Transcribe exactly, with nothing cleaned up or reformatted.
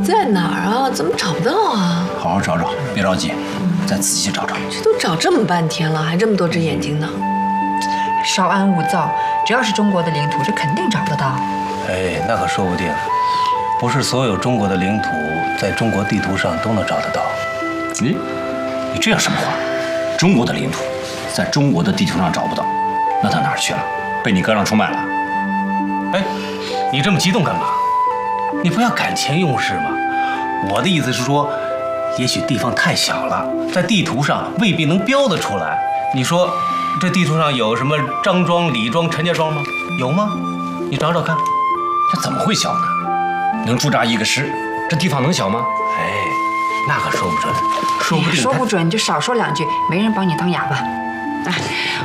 在哪儿啊？怎么找不到啊？ 好好找找，别着急，再仔细找找。 这都找这么半天了，还这么多只眼睛呢。 稍安勿躁，只要是中国的领土，这肯定找得到。 哎，那可说不定，不是所有中国的领土在中国地图上都能找得到。 咦，你这样什么话？中国的领土在中国的地图上找不到，那到哪儿去了？被你哥让出卖了？ 哎，你这么激动干嘛？你不要感情用事吗？我的意思是说，也许地方太小了，在地图上未必能标得出来。你说，这地图上有什么张庄、李庄、陈家庄吗？有吗？你找找看。 这怎么会小呢？能驻扎一个师，这地方能小吗？ 哎，那可说不准，说不定说不准就少说两句，没人帮你当哑巴。哎。